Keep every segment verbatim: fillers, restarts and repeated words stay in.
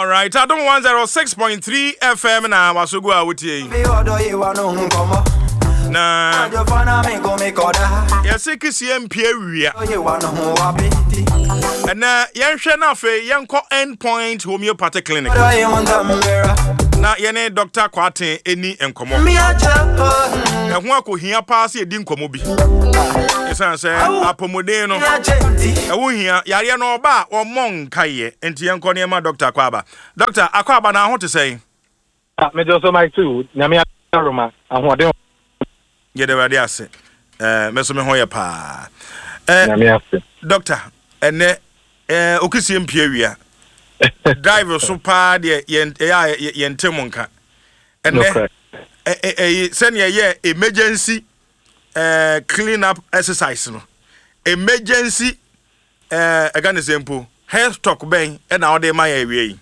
All right, I don't want zero six point three F M na wasugu awutie. Na yesi kisi empie wia. Na yenhwe na fe yenko Endpoint Homeopathic Clinic. Na yene Doctor Kwate eni enkomo. Ehun akohia pass edi nkomo bi. Esan se apomode no. Ehun hia yare no ba omon kaye enti yenko ne ma Doctor Kwaba. Doctor Akwaba na ho te sei. Ah me just my two. Nyame aroma ahode. Yede wade ase. Eh meso me ho ye pa. Eh Nyame ase. Doctor ene eh okisi empie wia. Drive so pa de yen yentem nka. Ene eh eh send ye emergency eh clean up exercise no. Emergency eh again example health talk ben e na ode ma ya wie.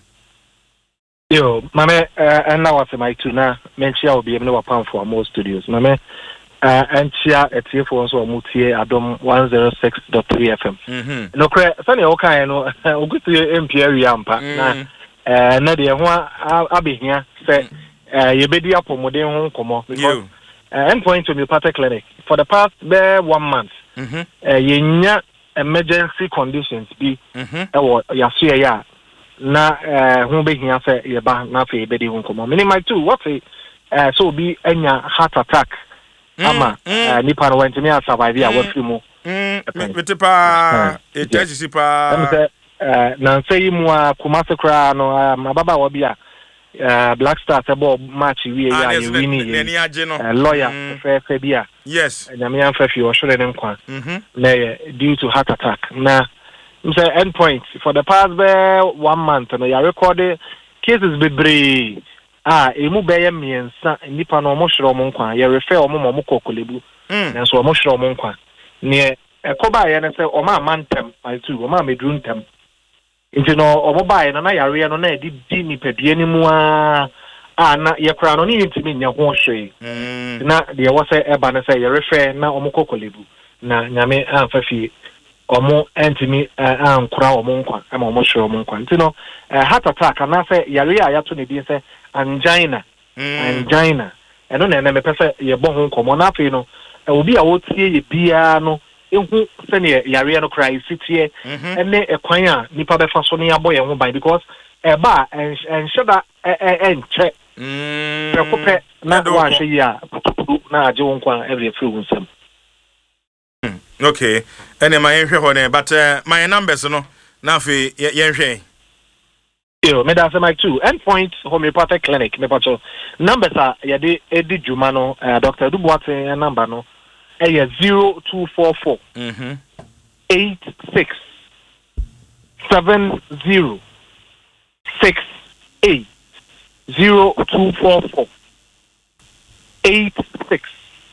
Yo, mame eh na what my two na menchia obi em no wapam for more studios. Mame eh enchia etiefo nso omutie Adom one oh six point three F M. Mhm. No kre sane o kan no ogutie empia wi ampa na eh na de ho abehia se eh yebedi apomode ho nkomo because Endpoint Homeopathic Clinic for the past be one month. Mhm. Eh yenya emergency conditions bi eh wo yaso ya na eh hu behia se ye ba na fe yebedi ho nkomo. Minimum two what eh so bi enya heart attack. Ama nipa no went me survive ya wafi mu. Mm metipa etesi pa. Em se na sei mu a Kumasi kra no ababa wo bia Black Stars ebo match wi ya ye wini. Lawyer fe fe bia. Yes. Nyame amfa fi o hwere ne nkwa. Mhm. Na due to heart attack. Na mse Endpoint for the past be one month no ya record cases bebre. Ah, emu beye miensa nipa no mo hwere mo nkwa ye refer o mo mo kokolebu nanso o mo hwere mo nkwa ne ekoba ye ne se o ma mantem I too o ma medru ntem nti no o mo bae na na yare no na edi di nipadua ni mu a ah na ye kra no ni ntimi nya ho hwe na de wo se eba ne se ye refer na o mo kokolebu na nyame amfa fi o mo ntimi ankura o mo nkwa ama o mo hwere mo nkwa nti no heart attack na se yare a yato ne bi se angina angina eno na na me pese ye bo ho nkomo na afi no obi a wotie ye bia no ehu se ne yare no cry sitie ene ekwan a nipa be fa so ne abo ye ho ban because e ba enheda enche mm preocupe na wa hwe ya na age wo nkwa every free wunsam. Okay ene ma yenhwe ho ne but uh, my numbers no na afi yenhwe Yo, me da say my two Endpoint Homeopathic Clinic me pacho numbers are ya de edi juma no uh, Doctor Dubuate number no eh zero two four four mhm eight six seven zero six eight zero two four four eight six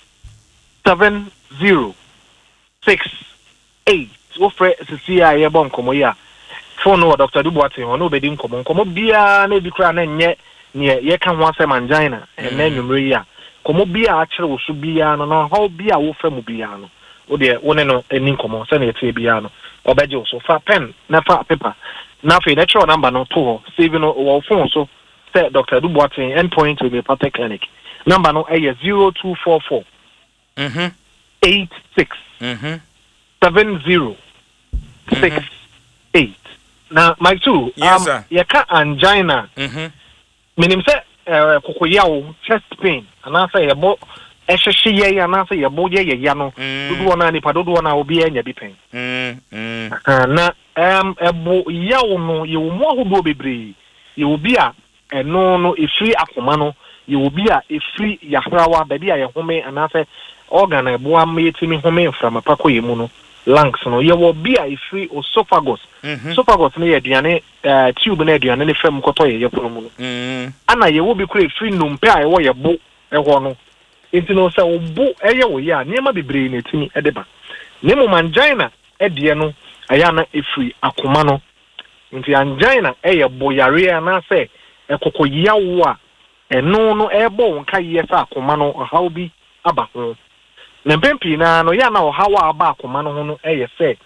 seven zero six eight wo fre sisi a ye bon komo ya phone no Doctor Dubuate on obedi nkomo nkomo bia na ebi kra na nye ne ye ka ho asem angina na nwumre ya komo bia a kire wo so bia no no how bia wo fa mu bia no wo de wo ne no eni nkomo se na etie bia no obeje wo so fa pen na fa paper na fa na tro number no to save no wo phone so say Doctor Dubuate Endpoint Homeopathic Clinic number no eh zero two four four mhm eight six mhm seven zero six eight. Now, my two, yes, um, you can angina. Mhm. Meaning say, uh, kokoyao chest pain. And I say about eshiye, and I say about ye yano. Do one any pado do one will be any pain. Mm. Mm. Na um, ebo yao no, you more who do be brave. You will be a no no a free akumano. You will be a free yahrawa baby a home, and I say organ a boa me to me home from a pako yemuno. Lungs no ye will be a free esophagus. Esophagus na ye aduane tube na aduane ne fam koto ye yepono no ana ye will be free free numpe a ye wo ye bo e ho no enti no se wo bo e ye wo ya niema bebre na timi e deba ne mo angina e de no aya na e free akoma no enti angina e ye bo yare na se e kokoya wo a eno no e bo nka ye sa akoma no how bi aba ho na mpempi na no ya na o hawa aba akoma no ho no e ye se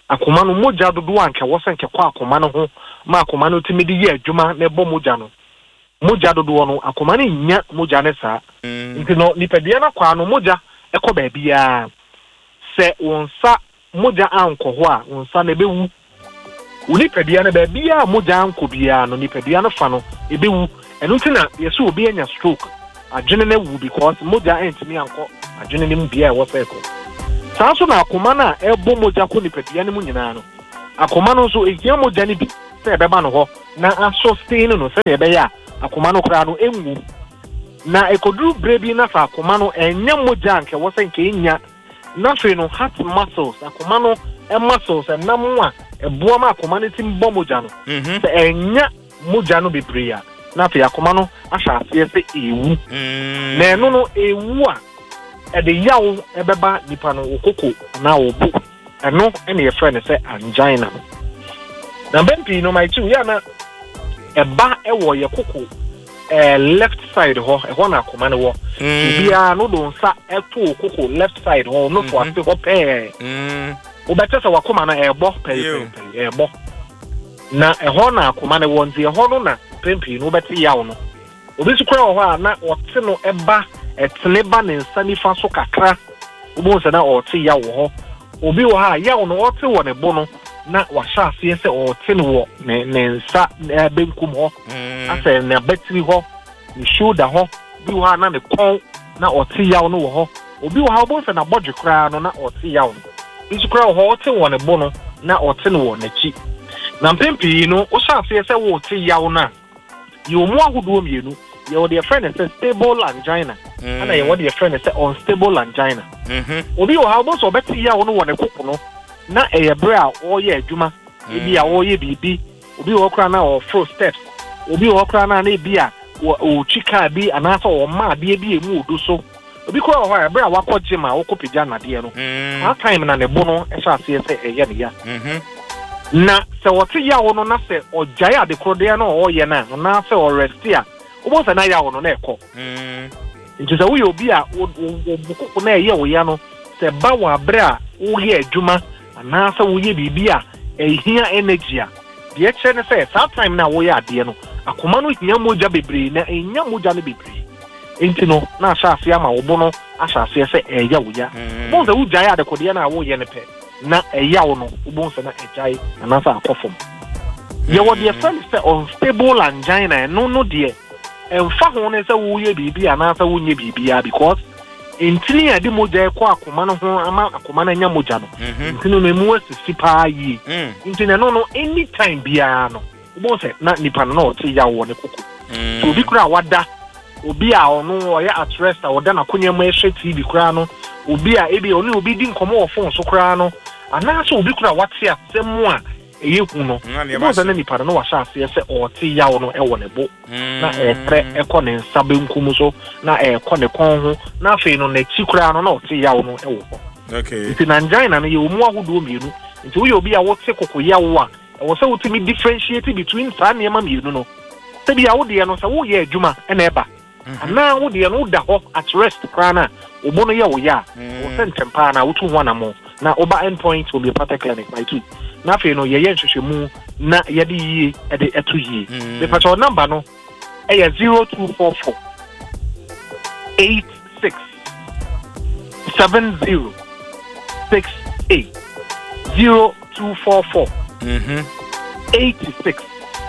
akoma no mogya dodo anka wo senke kwa akoma no ho ma akoma no timi di ye adwuma na ebo mogya no mogya dodo no akoma no nya mogya ne saa nti no nipadua na kwa no mogya ekọ ba bia se wonsa mogya anko ho a wonsa na bewu unipadua na ba bia mogya anko bia no nipadua no fa no ebewu eno ntina yeso obi anya stroke adwene na wu because mogya entimi anko adwene ne mu bia e wo seko sanso na akoma na ebo mogya ko nipadua ne mu nyina no akoma no so ehia mogya ne bi se beba no ho na aso stain no se ebe ya akoma no kra no enwu na ekoduru brebi na fa akoma no enya mogya anke wo se nke nya na fe no heart muscles akoma no e muscles enam a ebo ma akoma ne tim bo mogya no se enya mogya no bebria na fe akoma no ahya ase se ewu na eno no ewu a e de yawo ebeba nipa no okoko na obu eno ene ye friend say angina na bempi no my two ya na eba ewo ye koko eh left side ho e ho na akoma ne wo bia no do nsa eto koko left side ho no fo ase ho pe mm o beta se wakoma na ebo pe pe ebo na e ho na akoma ne wo nzi e ho no na bempi no beti yawo no obi su kra ho a na ote no eba etene ba ne nsa nifa so kakra obo nsa na ote yawo ho obi wo ha yawo no ote wo ne bo no na wa sha ase se ote no wo ne ne nsa benkum ho ase na battery ho ni shoulder ho bi wo ha na ne kon na ote yawo no wo ho obi wo ha obo nsa na bodge kra no na ote yawo bi su kra ho ote wo ne bo no na ote no wo na chi na mpempi no o sha ase se wo ote yawo na yo mu ahudo mienu ye wo de friend say stable angina ana ye wo de friend say unstable angina mhm obi wo ha obo so beti yawo no wo ne kopo no na eye bra o ye adwuma ebi a o ye bibi obi wo kra na o fro steps obi wo kra na na ebi a o chika bi anasa o ma bi ebi emu odo so obi kra ho a bra wa kọ gym a wo kopija na de no that time na ne bo no e sha se se eye ne ya mhm na se wote yawo no na se ojai ade krode na o ye na na se o rest a obo se na yawo no na ekọ mhm nti se wo ye obi a wo na eye wo ya no se ba wa bra wo ye adwuma na sa wo ye bibi a ehia energy a de che ne say that time na wo ye ade no akoma no hia moja bebre na enya moja no bebre enti no na sha ase ama wo bo no asha ase se eya wo ya bo se wo jai ade kode na wo ye ne pe na eya wo no wo se na ejai na sa akofom ye wo de friend say unstable angina no no de emfa ho ne se wo ye bibi a na sa wo nye bibi a because intini ade moja ekọ akoma no ho ama akoma na nya moja no intini no emu asisi pa yi intini no no anytime bia no wo se na nipa no o ti ya wo ne koko so obi kura wada obi a ono o ya at rest a woda na konya ma ehwe T V kura no obi a ebi oni obi di nkomo wo phone so kura no ana so obi kura wate asemu a eye hu no wo se na nipa no wa sha ase se o ti ya wo no e wo ne bo na ekre ekọ ne nsa benkum so na ekọ ne kon ho na afi no na chi kura no na o ti ya wo no e wo okay nti na angina no ye omu ahudo mienu nti wo ye obi a wo te kokoya wo a e wo se wo ti mi differentiate between sa ne ma mienu no se bia wo de no se wo ye adwuma e na eba ana wo de no da ho at rest kra na obo no ye wo ya wo se ntempa na wo tu ho na mo na oba endpoint will be a part clinic by two na afi no ye ye nhwehwemu na ye de yie e de etu yie the patrol number no e zero two four four eight six seven zero six eight zero two four four mhm eighty-six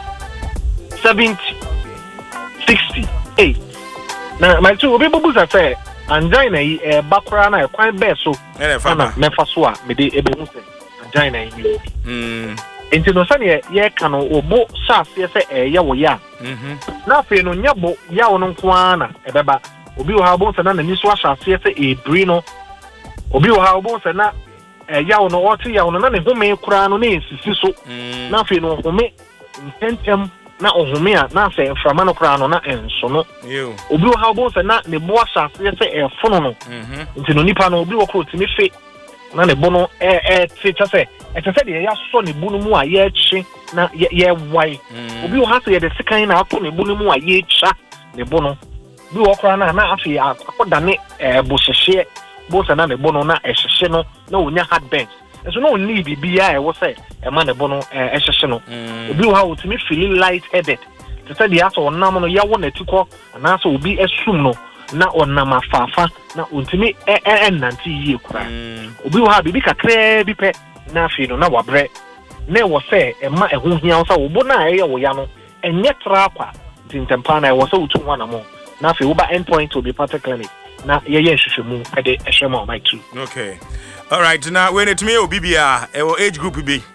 seventy sixty-eight na my two obi bubu say angina yi e bakora na e kwan be so na mefa so a me de ebe hu se angina yi mm enti no sane ye ka no obo sha se se e ye wo ya mhm na afi no nyabo ya wo no nko na e beba obi wo ha obo se na na ni so asha se se e bri no obi wo ha obo se na e ya wo no oti ya wo no na ne home kura no na esisi so na afi no home intentem na ohome a na se frama no kura no na enso no obi wo ha obo se na ne bo asha se se e fono no mhm nti no nipa no obi wo kro timi fe na ne bo no e e te chase e te se de ya so ne bu no mu a ye chi na ye wai obi wo ha se ye de sekan na ato ne bu no mu a ye cha ne bo no bi wo kra na na afi akoda ne e bo hyehye bo se na ne bo no na e hyehye no na onya hard bench so no need be I was say a man a bono e hye no obi how to me feeling light headed to say the aso onam no ya wona tiko na so obi esum no na onam afafa na ontimi e ennanti yie kura obi wo ha bibi kakra bi pe na afi no na wabre na wo say e ma eho hia so wo bo na e ye wo ya no enye tra kwa tintempa na e wo so utu wana mo na afi wo ba endpoint to be part clinic na ye ye hwehwemu e de ehwema my two. Okay, all right, now when it me obi bia e wo age group bi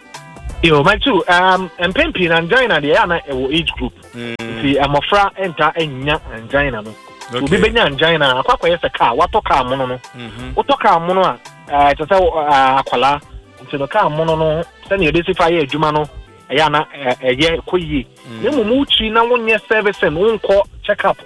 yo my two um empempi na angina de ya na e wo age group ti amofra enta enya angina no obi benya angina akwakwa yesa ka watoka amono no wotoka amono a eh to say akwala nti no ka amono no se na yedesifa ye adwuma no ya na eye koyi ne mumu chi na wonye service no nko check up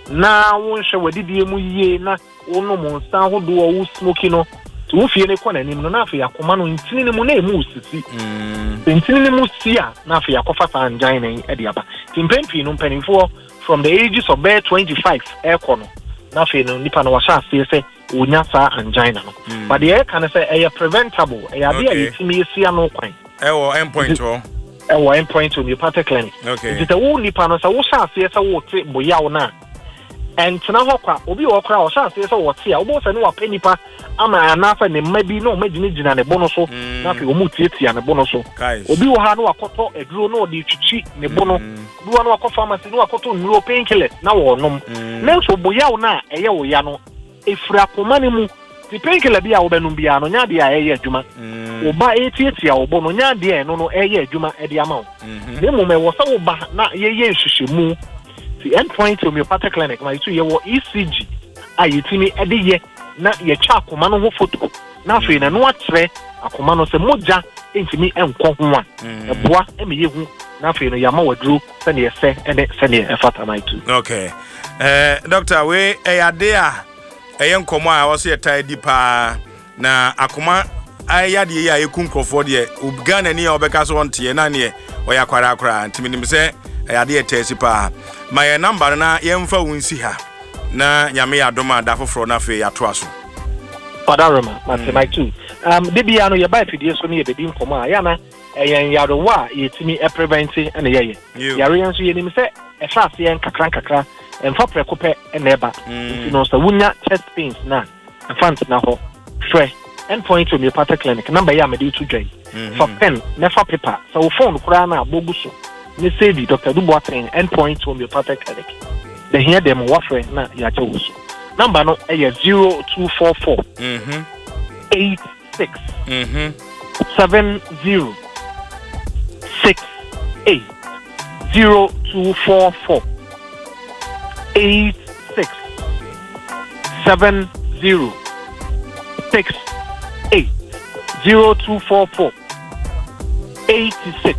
na wonhwe wadidie mu yie na wono mo nsan hodo wo smoky no to wo fie ne kɔ nanim no na afi yakoma no ntini ne mu na emu sisi ntini ne mu sia na afi yakofa sa angina e de aba timpempi no mpanimfo from the ages of about twenty-five ekɔ no na afi no nipa no washa ase se wonya sa angina no but the can say e preventable e ya be yetimi esia no kwan e wo endpoint ho e wo endpoint to Homeopathic clinic okay it is wo nipa no sa wo sha ase se wo te boyawo na and tena hokwa obi wo kra wo sha ase se wo te a wo se no wa panipa ama anafa ne mabi no magini gina ne bono so na fi wo mutietia ne bono so obi wo ha no akoto eduro no de twitwi ne bono bi wo no akofa pharmacy no akoto nuro painkiller na wo nom na so boyawo na eye wo ya no efura komane mu ti painkiller bia wo benum bia no nya de a eye adwuma wo ba etietia wo bono nya de no no eye adwuma e de ama wo ne mo me wo sa wo ba na ye ye hwehwemu the endpoint to Homeopathic clinic my two ye wo E C G a yetimi e de ye na ye cha akoma no ho photo na afi na no atrɛ akoma no se moja entimi enko ho a eboa e me yehu na afi no yama waduro se ne yese ene se ne efata my two. Okay, eh doctor we e yade a eye nkomo a wo se yetai di pa na akoma ayade ye a yekun krofo de ubgana ni a obeka so wonte na ne oya kwara akora ntimi nim se ayade etesi pa my number na yemfa wunsi ha na nyame ya doma da foforo na fe ya to aso Padaroma mate my two um debia no ye ba fidie so ne ye bedi nkomo a ya na eyen yaro wa yetimi e prevent ene ye ye yaro yen so ye nim se e fa ase en kakran kakra emfa prekope ene eba nti no so wunya chest pains na enfant na ho hwe endpoint to Homeopathic clinic number ya me dey to join for pen never paper so phone kura na abogu so ne say the Doctor Dubois endpoint to Homeopathic clinic the hear them wafre na ya chawuso number no e zero two four four mhm eight six mhm seven zero six eight zero two four four eight six seven zero six eight zero two four four eight six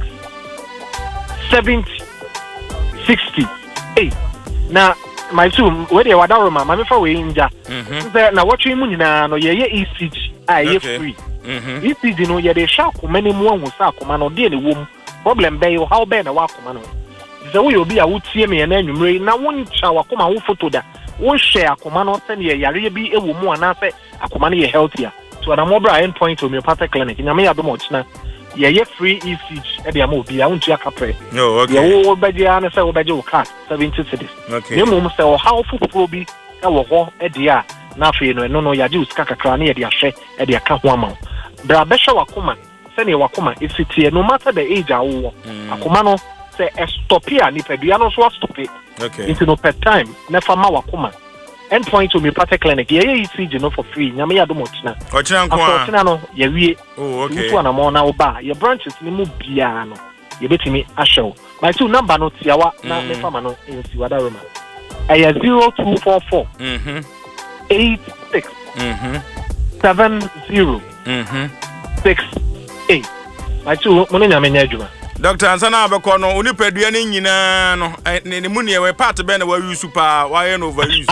seventy sixty eight. Now my two where they wadaroma mama fa we nja mhm na watwe mu nyina no ye ye E C G ah ye free mhm E C G no ye de sha akoma ne mu ahu sa akoma no de ne wom problem be yo how be na wa akoma no ze wo obi a wotie me na anwumre na woncha wakoma wo photo da won share akoma no se ne yare bi ewo mu ana se akoma no ye healthier to na mobile endpoint to Homeopathic clinic nyame ya do mo china ye ye free E C G e de am obi a wontu akapre no okay ye wo beje ana se wo beje wo card seventy cedis okay ne mo se wo how fufuro bi e wo ho e de a na afi no no no ya ji uska kakra na ye de ahwe e de aka ho ama bra be hwe wakoma se ne wakoma efitie no matter the age a wo akoma no se e stop here ni pedua no so stop it okay into no per time na fama wakoma endpoint to Homeopathic clinic ye ye E C G no for free nyame ya do mo china o china nko a china no ye wie oh okay tu ana mo na oba ye branches ni mu bia no ye betimi ahwew my two number no tiawa na me fama no ensi wadaroma eh zero two four four mhm eight six mhm seven zero mhm six eight my two mo nyame nya adwuma Doctor Ansana abekọ no oni padua ne nyina no ne mu ne we part be na wa use pa wa ye no over use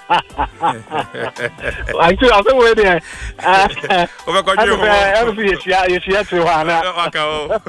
Actually I say we there over ko je ho every year you see to wana waka o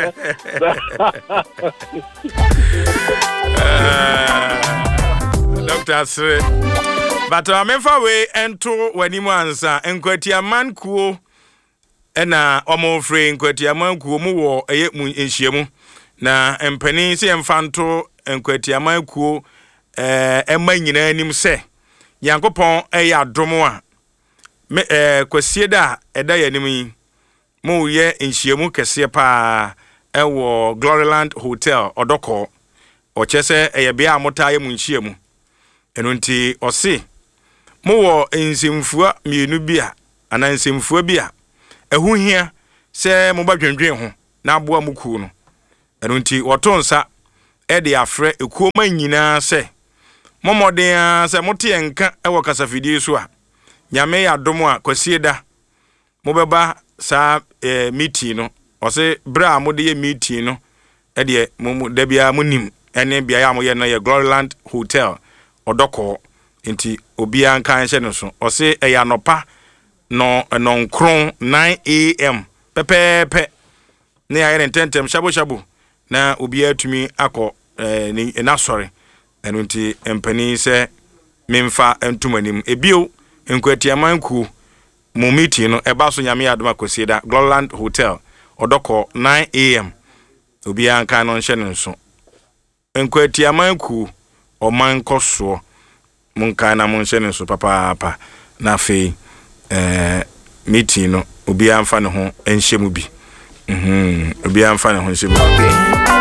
Doctor Sre but amemfa we ento wani mu ansa enkwati aman kuo ɛna ɔmo free nkwatiamankuo mu wɔ ɛyɛ mu nhyiamu na mpanin sɛ yɛmfanto nkwatiamankuo ɛɛ ɛma nyinaa anim sɛ Yankopɔn ɛyɛ adom a me ɛɛ kwasie da ɛda yɛ anim yi mo yɛ nhyiamu kɛseɛ paa ɛwɔ Gloryland Hotel ɔdɔkɔ ɔkyɛ sɛ ɛyɛ bea a motaa yɛ mu nhyiamu ɛno nti ɔse mo wɔ nsemfua mienu bi a ana nsemfua bi a ɛho hia sɛ mo ba dwendwen ho na aboa mo kuo no ɛno nti wɔto nsa ɛde afrɛ ekuo ma nyinaa sɛ momɔden sɛ mote enka ɛwɔ kasafidie so a nyame ya dom a kwasie da mobɛba saa eh, meeting no ɔse bra mo de ye meeting no ɛde mo da bia mo nim ɛne bia ya mo ye no ye Gloryland Hotel ɔdɔkɔ nti obia nkan hye no so ɔse ɛya anopa no nonkron nine a m pepepe ne ayɛ ntentem shabo shabo na obia tumi akɔ eh, ni na sɔre ɛno nti mpani sɛ memfa ntumanim ebio nkwatiamanku mu meeting no ɛba so nyame adom akosie da Gloryland Hotel ɔdɔkɔ nine a m obia nkan no hye no so nkwatiamanku ɔman kɔsoɔ munkan na mun hye no so papa papa na afei eh meeting no obia mfa ne ho enhyɛ mu bi mhm obia mfa ne ho enhyɛ mu